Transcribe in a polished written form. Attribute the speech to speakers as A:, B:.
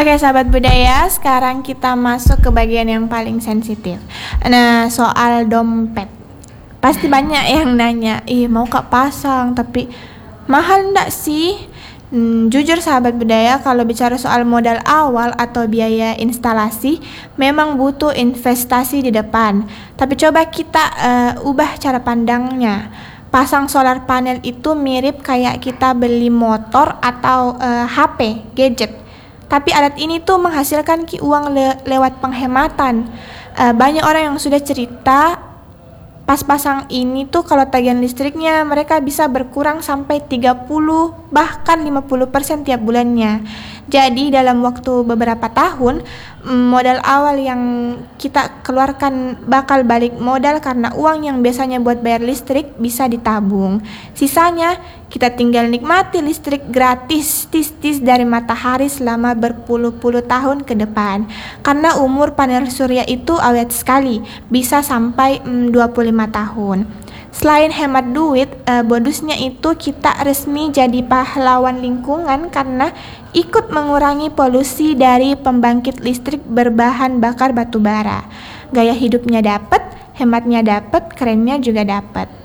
A: Oke, sahabat budaya, sekarang kita masuk ke bagian yang paling sensitif. Nah, soal dompet. Pasti banyak yang nanya, mau Kak pasang, tapi mahal enggak sih? Jujur sahabat budaya, kalau bicara soal modal awal atau biaya instalasi, memang butuh investasi di depan. Tapi coba kita ubah cara pandangnya. Pasang solar panel itu mirip kayak kita beli motor atau HP, gadget. Tapi alat ini tuh menghasilkan uang lewat penghematan. Banyak orang yang sudah cerita pas pasang ini tuh kalau tagihan listriknya mereka bisa berkurang sampai 30 bahkan 50% tiap bulannya. Jadi dalam waktu beberapa tahun modal awal yang kita keluarkan bakal balik modal karena uang yang biasanya buat bayar listrik bisa ditabung. Sisanya kita tinggal nikmati listrik gratis tis-tis dari matahari selama berpuluh-puluh tahun ke depan. Karena umur panel surya itu awet sekali, bisa sampai 25 tahun. Selain hemat duit, bonusnya itu kita resmi jadi pahlawan lingkungan karena ikut mengurangi polusi dari pembangkit listrik berbahan bakar batu bara. Gaya hidupnya dapat, hematnya dapat, kerennya juga dapat.